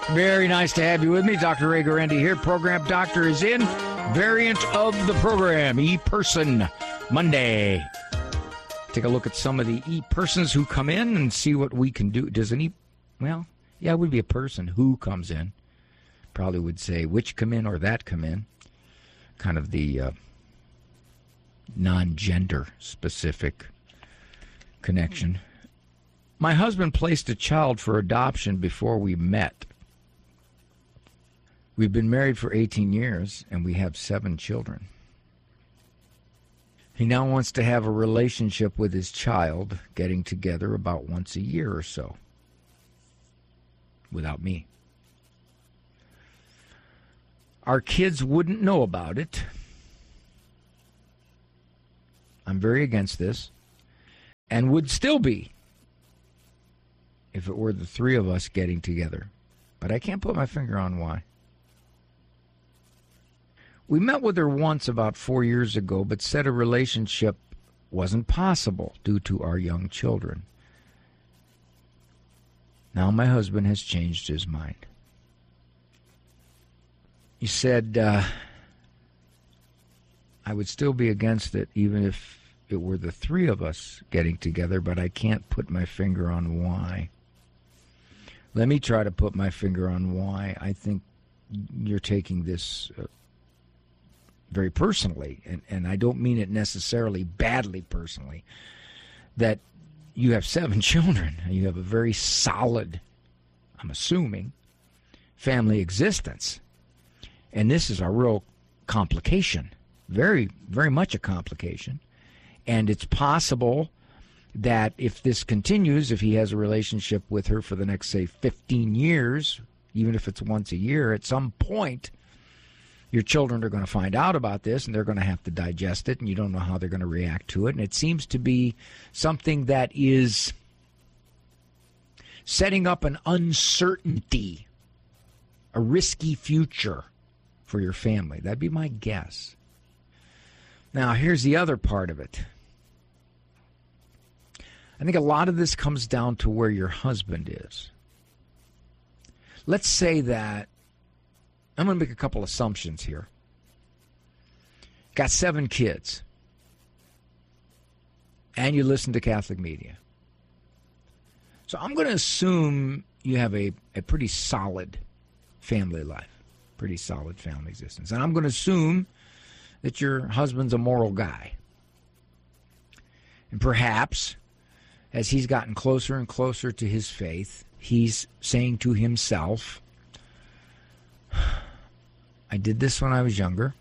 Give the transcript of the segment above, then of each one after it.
Very nice to have you with me. Dr. Ray Guarendi here. Program Doctor is in. Variant of the program, E-Person Monday. Take a look at some of the E-Persons who come in and see what we can do. Does it would be a person who comes in. Probably would say which come in or that come in. Kind of the non-gender specific connection. My husband placed a child for adoption before we met. We've been married for 18 years, and we have 7 children. He now wants to have a relationship with his child, getting together about once a year or so, without me. Our kids wouldn't know about it. I'm very against this, and would still be if it were the 3 of us getting together. But I can't put my finger on why. We met with her once about 4 years ago, but said a relationship wasn't possible due to our young children. Now my husband has changed his mind. He said, I would still be against it even if it were the 3 of us getting together, but I can't put my finger on why. Let me try to put my finger on why. I think you're taking this very personally, and I don't mean it necessarily badly personally, that you have 7 children. You have a very solid, I'm assuming, family existence. And this is a real complication, very, very much a complication. And it's possible that if this continues, if he has a relationship with her for the next, say, 15 years, even if it's once a year, at some point, your children are going to find out about this, and they're going to have to digest it, and you don't know how they're going to react to it. And it seems to be something that is setting up an uncertainty, a risky future for your family. That'd be my guess. Now, here's the other part of it. I think a lot of this comes down to where your husband is. Let's say that, I'm going to make a couple assumptions here. Got 7 kids, and you listen to Catholic media. So I'm going to assume you have a pretty solid family life, pretty solid family existence. And I'm going to assume that your husband's a moral guy. And perhaps, as he's gotten closer and closer to his faith, he's saying to himself, I did this when I was younger.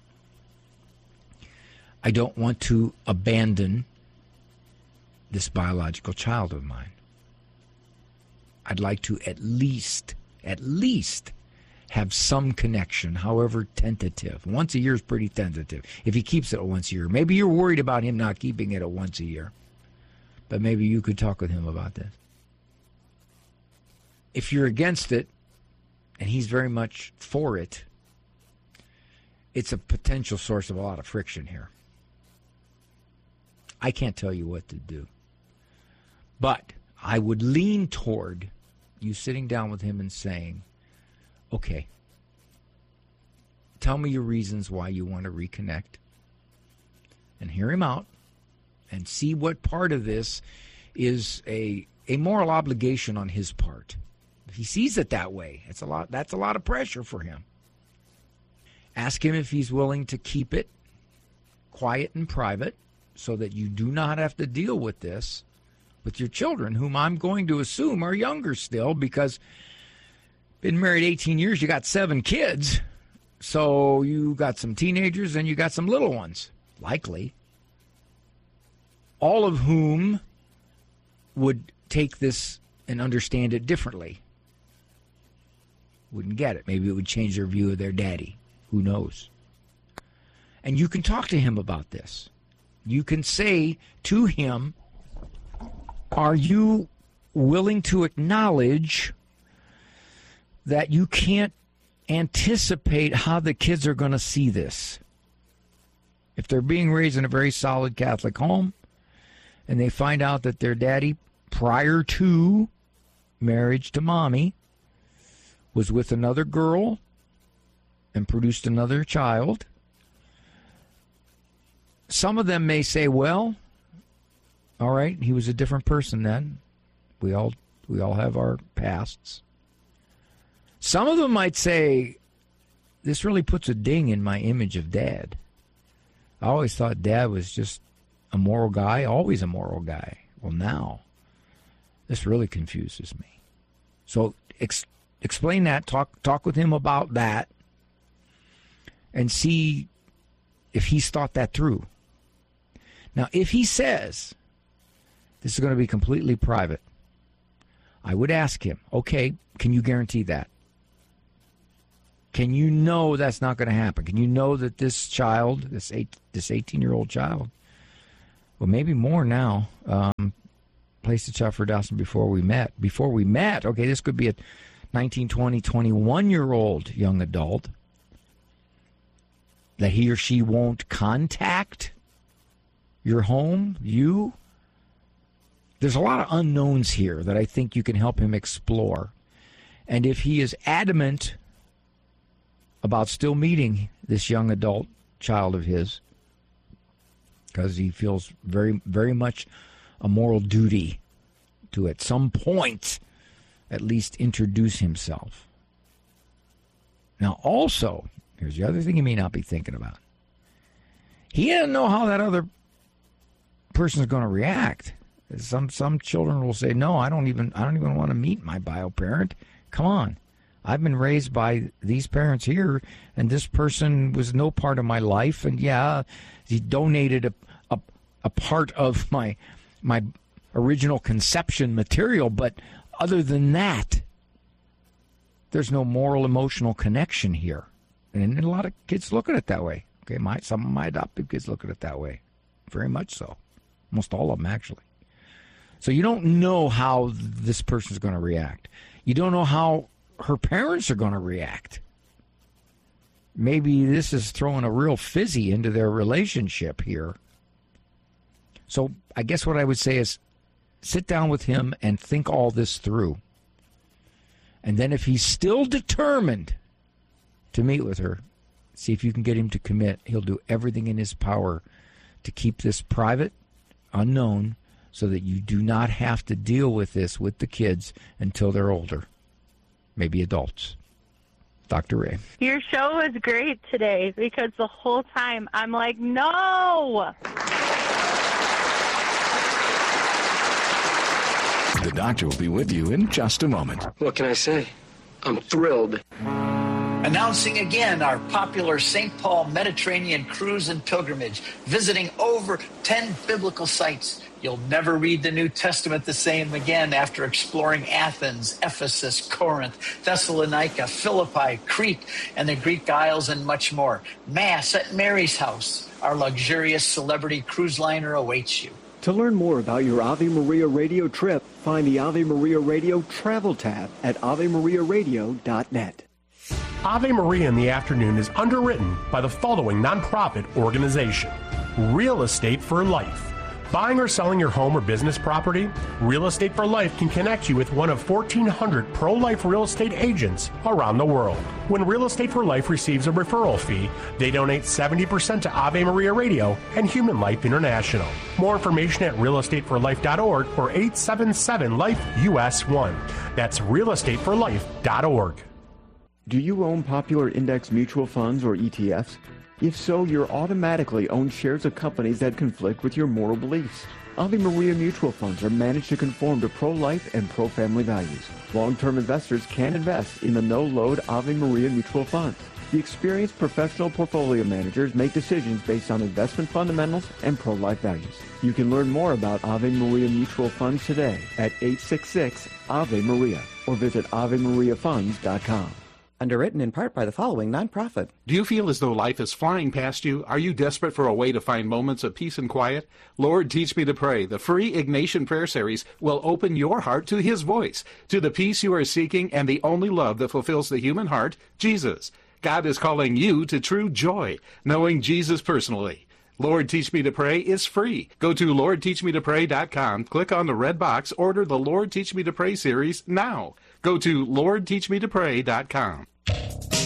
I don't want to abandon this biological child of mine. I'd like to at least have some connection, however tentative. Once a year is pretty tentative. If he keeps it at once a year. Maybe you're worried about him not keeping it at once a year. But maybe you could talk with him about this. If you're against it, and he's very much for it, it's a potential source of a lot of friction here. I can't tell you what to do. But I would lean toward you sitting down with him and saying, okay, tell me your reasons why you want to reconnect. And hear him out and see what part of this is a moral obligation on his part. If he sees it that way, that's a lot of pressure for him. Ask him if he's willing to keep it quiet and private so that you do not have to deal with this with your children, whom I'm going to assume are younger still, because been married 18 years, you got 7 kids, so you got some teenagers and you got some little ones, likely, all of whom would take this and understand it differently. Wouldn't get it. Maybe it would change their view of their daddy. Who knows? And you can talk to him about this. You can say to him, are you willing to acknowledge that you can't anticipate how the kids are going to see this? If they're being raised in a very solid Catholic home and they find out that their daddy, prior to marriage to mommy, was with another girl and produced another child. Some of them may say, well, all right, he was a different person then. We all have our pasts. Some of them might say, this really puts a ding in my image of Dad. I always thought Dad was just a moral guy, always a moral guy. Well, now, this really confuses me. So explain that, talk with him about that, and see if he's thought that through. Now, if he says this is going to be completely private, I would ask him, okay, can you guarantee that? Can you know that's not going to happen? Can you know that this child, this 18-year-old child, well, maybe more now, placed a child for adoption before we met. Okay, this could be a 19, 20, 21-year-old young adult that he or she won't contact your home, you. There's a lot of unknowns here that I think you can help him explore. And if he is adamant about still meeting this young adult child of his, because he feels very, very much a moral duty to at some point at least introduce himself. Now also, here's the other thing he may not be thinking about. He doesn't know how that other person is going to react. Some children will say, no, I don't even want to meet my bio parent. Come on. I've been raised by these parents here, and this person was no part of my life. And yeah, he donated a part of my original conception material, but other than that, there's no moral, emotional connection here. And a lot of kids look at it that way. Okay, some of my adoptive kids look at it that way, very much so. Almost all of them, actually. So you don't know how this person's going to react. You don't know how her parents are going to react. Maybe this is throwing a real fizzy into their relationship here. So I guess what I would say is sit down with him and think all this through. And then if he's still determined to meet with her, see if you can get him to commit. He'll do everything in his power to keep this private, unknown, so that you do not have to deal with this with the kids until they're older, maybe adults. Dr. Ray. Your show was great today because the whole time I'm like, no! The doctor will be with you in just a moment. What can I say? I'm thrilled. Announcing again our popular St. Paul Mediterranean cruise and pilgrimage, visiting over 10 biblical sites. You'll never read the New Testament the same again after exploring Athens, Ephesus, Corinth, Thessalonica, Philippi, Crete, and the Greek Isles, and much more. Mass at Mary's house. Our luxurious celebrity cruise liner awaits you. To learn more about your Ave Maria Radio trip, find the Ave Maria Radio Travel tab at AveMariaRadio.net. Ave Maria in the Afternoon is underwritten by the following nonprofit organization: Real Estate for Life. Buying or selling your home or business property? Real Estate for Life can connect you with one of 1,400 pro-life real estate agents around the world. When Real Estate for Life receives a referral fee, they donate 70% to Ave Maria Radio and Human Life International. More information at realestateforlife.org or 877-LIFE-US1. That's realestateforlife.org. Do you own popular index mutual funds or ETFs? If so, you're automatically own shares of companies that conflict with your moral beliefs. Ave Maria mutual funds are managed to conform to pro-life and pro-family values. Long-term investors can invest in the no-load Ave Maria mutual funds. The experienced professional portfolio managers make decisions based on investment fundamentals and pro-life values. You can learn more about Ave Maria mutual funds today at 866-AVE-MARIA or visit AveMariaFunds.com. Underwritten in part by the following nonprofit. Do you feel as though life is flying past you? Are you desperate for a way to find moments of peace and quiet? Lord, Teach Me to Pray, the free Ignatian Prayer Series, will open your heart to His voice, to the peace you are seeking and the only love that fulfills the human heart, Jesus. God is calling you to true joy, knowing Jesus personally. Lord, Teach Me to Pray is free. Go to LordTeachMeToPray.com, click on the red box, order the Lord, Teach Me to Pray series now. Go to LordTeachMeToPray.com.